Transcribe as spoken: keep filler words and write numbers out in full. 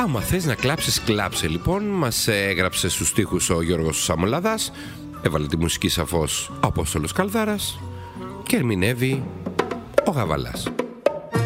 Άμα θες να κλάψεις, κλάψε λοιπόν. Μας έγραψε στους στίχους ο Γιώργος Σαμολάδας. Έβαλε τη μουσική σαφώς ο Απόστολος Καλδάρας. Και ερμηνεύει ο Γαβαλάς.